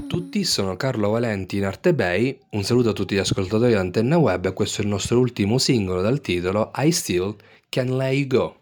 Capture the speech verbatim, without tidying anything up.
tutti, sono Carlo Valenti in Arte Bay, un saluto a tutti gli ascoltatori di Antenna Web e questo è il nostro ultimo singolo dal titolo I Still Can Let You Go.